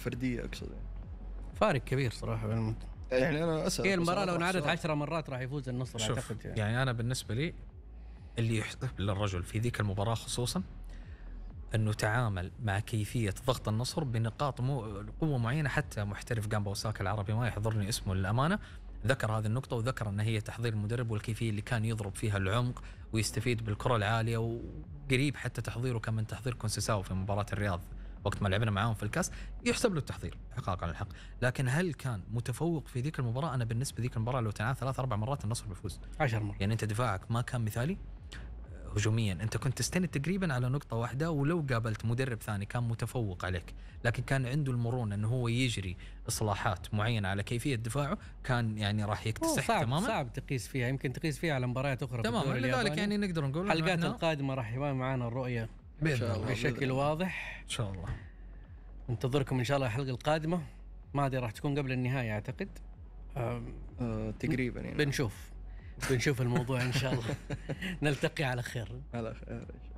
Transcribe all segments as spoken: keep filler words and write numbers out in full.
الفردية أقصد يعني. فارق كبير صراحة بين المنتخب. يعني أنا أسأل هي المباراة لو انعادت عشر مرات راح يفوز النصر أعتقد. يعني. يعني أنا بالنسبة لي اللي يحسب للرجل في ذيك المباراة خصوصا أنه تعامل مع كيفية ضغط النصر بنقاط مو قوة معينة. حتى محترف جامبا وساكا العربي ما يحضرني اسمه للأمانة ذكر هذه النقطة، وذكر أن هي تحضير المدرب والكيفية اللي كان يضرب فيها العمق ويستفيد بالكرة العالية، وقريب حتى تحضيره كان من تحضير كونسيساو في مباراة الرياض وقت ما لعبنا معاهم في الكاس، يحسب له التحضير حقاقا الحق. لكن هل كان متفوق في ذيك المباراة؟ أنا بالنسبة ذيك المباراة لو تنعاد ثلاث أربع مرات النصر بيفوز عشر مرات. يعني أنت دفاعك ما كان مثالي هجوميا، أنت كنت تستند تقريبا على نقطة واحدة، ولو قابلت مدرب ثاني كان متفوق عليك، لكن كان عنده المرونة أنه هو يجري إصلاحات معينة على كيفية دفاعه، كان يعني راح يكتسح صعب تماما. صعب تقيس فيها، يمكن تقيس فيها على مباريات أخرى تماما. لذلك يعني نقدر نقول الحلقات القادمة راح يبان معنا الرؤية بشكل واضح إن شاء الله. انتظركم إن شاء الله الحلقة القادمة، ما أدري راح تكون قبل النهاية أعتقد. آه تقريبا يعني. بنشوف بنشوف الموضوع إن شاء الله. نلتقي على خير. على خير إن شاء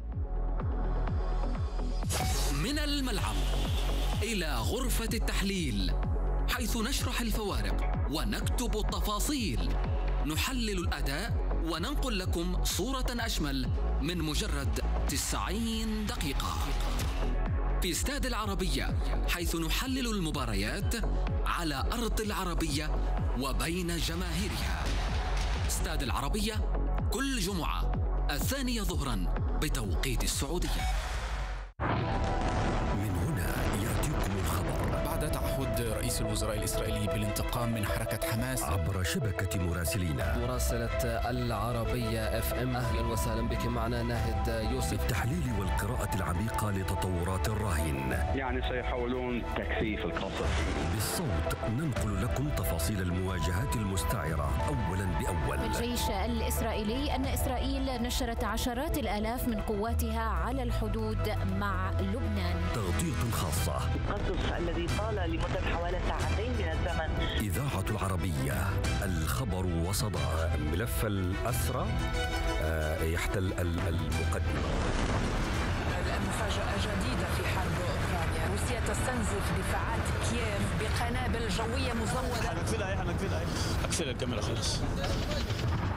الله. من الملعب إلى غرفة التحليل، حيث نشرح الفوارق ونكتب التفاصيل، نحلل الأداء وننقل لكم صورة أشمل من مجرد تسعين دقيقة في استاد العربية، حيث نحلل المباريات على أرض العربية وبين جماهيرها. استاد العربية كل جمعة الثانية ظهرا بتوقيت السعودية. من هنا يأتيكم الخبر بعد تعهد رئيس الوزراء الإسرائيلي بالانتقام من حركة حماس عبر شبكة مراسلينا مراسلة العربية اف ام. أهلا وسهلا بك معنا ناهد يوسف. بالتحليل والقراءة العميقة لتطورات الراهن، يعني سيحاولون تكثيف القصف. بالصوت ننقل لكم تفاصيل المواجهات المستعرة أولا بأول. الجيش الإسرائيلي أن إسرائيل نشرت عشرات الآلاف من قواتها على الحدود مع لبنان. تغطية خاصة. القصف الذي طال لمدة حوالي ساعتين من الزمن. إذاعة العربية، الخبر وصدى. ملف الأسرى يحتل المقدمة. المفاجأة جديدة في حرب أوكرانيا، روسيا تستنزف دفاعات كييف بقنابل جوية مزودة. هنقفلها هي هنقفلها هي هقفل الكاميرا خلاص.